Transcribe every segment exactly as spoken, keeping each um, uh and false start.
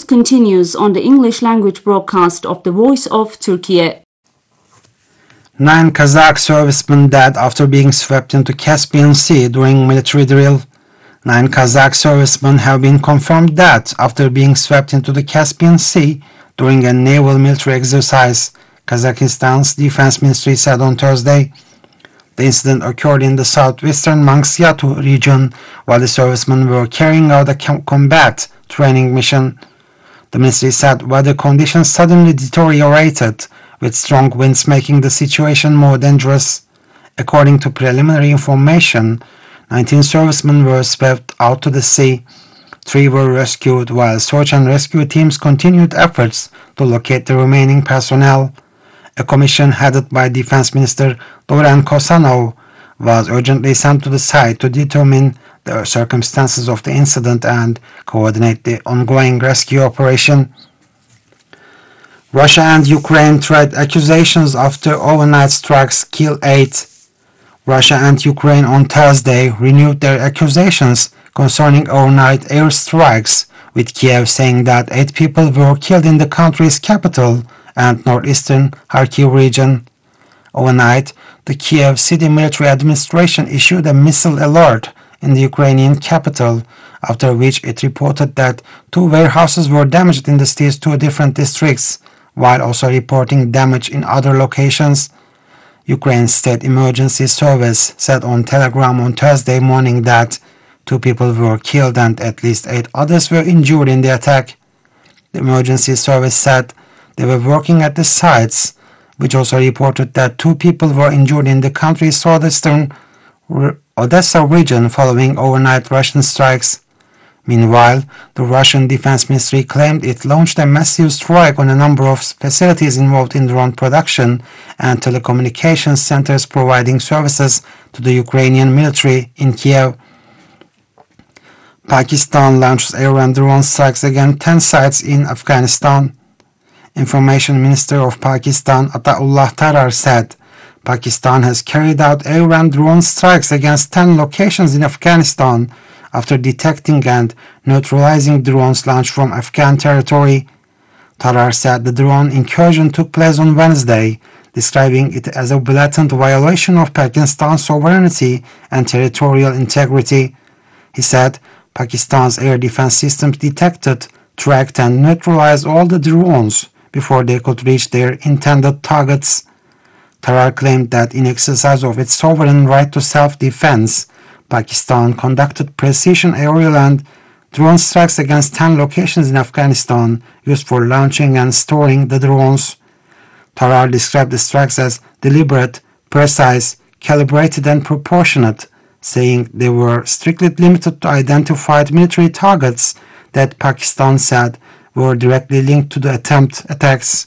news continues on the English language broadcast of the Voice of Turkey. Nine Kazakh servicemen dead after being swept into Caspian Sea during military drill. Nine Kazakh servicemen have been confirmed dead after being swept into the Caspian Sea during a naval military exercise, Kazakhstan's defense ministry said on Thursday. The incident occurred in the southwestern Mansyatu region while the servicemen were carrying out a combat training mission. The ministry said weather conditions suddenly deteriorated, with strong winds making the situation more dangerous. According to preliminary information, nineteen servicemen were swept out to the sea. Three were rescued while search and rescue teams continued efforts to locate the remaining personnel. A commission headed by Defense Minister Doran Kosanov was urgently sent to the site to determine the circumstances of the incident and coordinate the ongoing rescue operation. Russia and Ukraine tried accusations after overnight strikes kill eight. Russia and Ukraine on Thursday renewed their accusations concerning overnight air strikes, with Kiev saying that eight people were killed in the country's capital and northeastern Kharkiv region. Overnight, the Kiev City Military Administration issued a missile alert in the Ukrainian capital, after which it reported that two warehouses were damaged in the city's two different districts, while also reporting damage in other locations. Ukraine's State Emergency Service said on Telegram on Thursday morning that two people were killed and at least eight others were injured in the attack. The emergency service said they were working at the sites, which also reported that two people were injured in the country's southeastern Odessa region following overnight Russian strikes. Meanwhile, the Russian Defense Ministry claimed it launched a massive strike on a number of facilities involved in drone production and telecommunications centers providing services to the Ukrainian military in Kiev. Pakistan launched air and drone strikes against ten sites in Afghanistan. Information Minister of Pakistan Ataullah Tarar said Pakistan has carried out air and drone strikes against ten locations in Afghanistan after detecting and neutralizing drones launched from Afghan territory. Tarar said the drone incursion took place on Wednesday, describing it as a blatant violation of Pakistan's sovereignty and territorial integrity. He said Pakistan's air defense systems detected, tracked and neutralized all the drones before they could reach their intended targets. Tarar claimed that in exercise of its sovereign right to self-defense, Pakistan conducted precision aerial and drone strikes against ten locations in Afghanistan used for launching and storing the drones. Tarar described the strikes as deliberate, precise, calibrated and proportionate, saying they were strictly limited to identified military targets that Pakistan said were directly linked to the attempt attacks.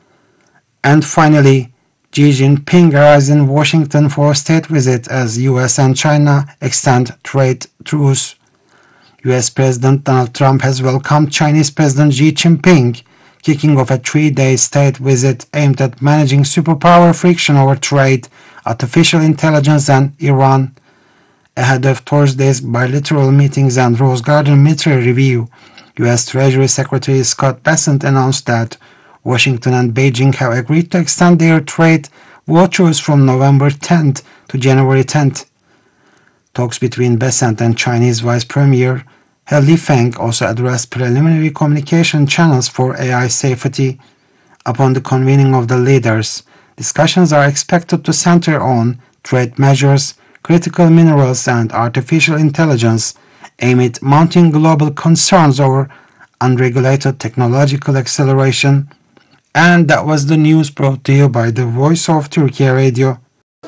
And finally, Xi Jinping arrives in Washington for a state visit as U S and China extend trade truce. U S President Donald Trump has welcomed Chinese President Xi Jinping, kicking off a three-day state visit aimed at managing superpower friction over trade, artificial intelligence and Iran. Ahead of Thursday's bilateral meetings and Rose Garden military review, U S Treasury Secretary Scott Bessent announced that Washington and Beijing have agreed to extend their trade vouchers from November tenth to January tenth. Talks between Bessent and Chinese Vice Premier He Lifeng also addressed preliminary communication channels for A I safety. Upon the convening of the leaders, discussions are expected to center on trade measures, critical minerals and artificial intelligence, amid mounting global concerns over unregulated technological acceleration. And that was the news brought to you by the Voice of Turkey Radio.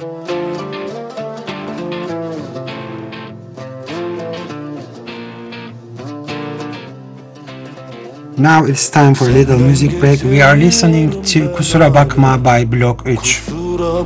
Now it's time for a little music break. We are listening to Kusura Bakma by Blok üç.